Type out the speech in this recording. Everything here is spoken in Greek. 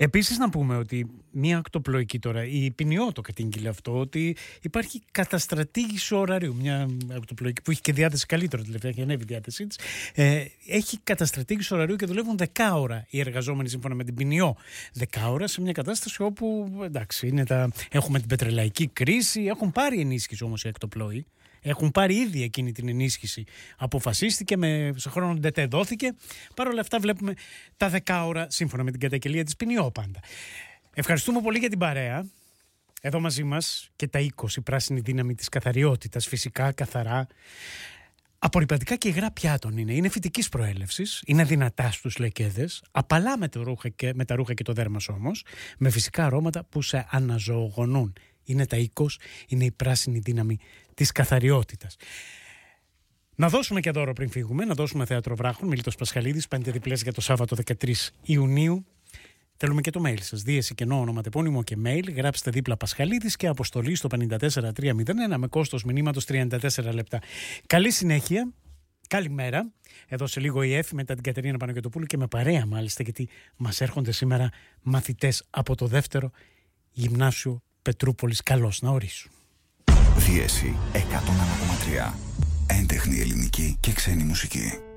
Επίσης να πούμε ότι μια ακτοπλοϊκή τώρα, η ποινιό το κατήγγειλε αυτό, ότι υπάρχει καταστρατήγηση ωραρίου. Μια ακτοπλοϊκή που έχει και διάθεση καλύτερο τελευταία και ανέβει η διάθεσή της, έχει καταστρατήγηση ωραρίου και δουλεύουν 10 ώρα οι εργαζόμενοι σύμφωνα με την ποινιό. 10 ώρα σε μια κατάσταση όπου εντάξει, έχουμε την πετρελαϊκή κρίση, έχουν πάρει ενίσχυση όμως οι ακτοπλοϊκοί. Έχουν πάρει ήδη εκείνη την ενίσχυση. Αποφασίστηκε, σε χρόνο ΔΕΤΕ δόθηκε. Παρ' όλα αυτά βλέπουμε τα 10 ώρα σύμφωνα με την καταγγελία της ποινιό πάντα. Ευχαριστούμε πολύ για την παρέα. Εδώ μαζί μας και τα 20, η πράσινη δύναμη της καθαριότητας, φυσικά, καθαρά. Απορρυπαντικά και υγρά πιάτων είναι. Είναι φυτικής προέλευσης, είναι δυνατά στους λεκέδες, απαλά με τα ρούχα και το δέρμα όμως, με φυσικά αρώματα που σε αναζωογονούν. Είναι τα 20, είναι η πράσινη δύναμη της καθαριότητας. Να δώσουμε και δώρο πριν φύγουμε, να δώσουμε θέατρο Βράχων, Μίλητος Πασχαλίδης, 5 διπλές για το Σάββατο 13 Ιουνίου. Θέλουμε και το mail σας, δίεση κενό ονοματεπώνυμο και mail, γράψτε δίπλα Πασχαλίδης και αποστολή στο 54301 με κόστος μηνύματος 34 λεπτά. Καλή συνέχεια, καλημέρα. Εδώ σε λίγο η Εφη μετά την Κατερίνα Παναγιωτοπούλου και με παρέα μάλιστα, γιατί μας έρχονται σήμερα μαθητές από το δεύτερο γυμνάσιο Πετρούπολης. Καλώς να ορίσουν. Δίεση 101,3. Έντεχνη ελληνική και ξένη μουσική.